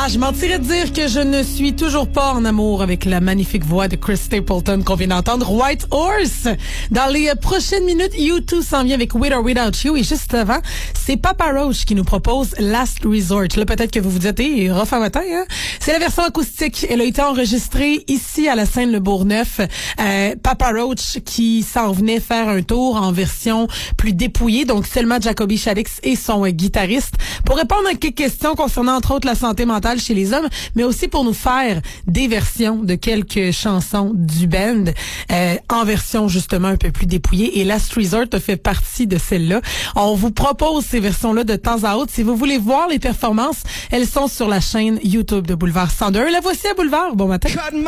Ah, je mentirais de dire que je ne suis toujours pas en amour avec la magnifique voix de Chris Stapleton qu'on vient d'entendre, White Horse. Dans les prochaines minutes, U2 s'en vient avec With or Without You. Et juste avant, c'est Papa Roach qui nous propose Last Resort. Là, peut-être que vous vous dites, rough à matin, hein? C'est la version acoustique. Elle a été enregistrée ici à la scène Le Bourgneuf. Papa Roach qui s'en venait faire un tour en version plus dépouillée, donc seulement Jacoby Shaddix et son guitariste, pour répondre à quelques questions concernant entre autres la santé mentale chez les hommes, mais aussi pour nous faire des versions de quelques chansons du band en version justement un peu plus dépouillée. Et Last Resort fait partie de celle-là. On vous propose ces versions-là de temps à autre. Si vous voulez voir les performances, elles sont sur la chaîne YouTube de Boulevard 102. La voici à Boulevard. Bon matin.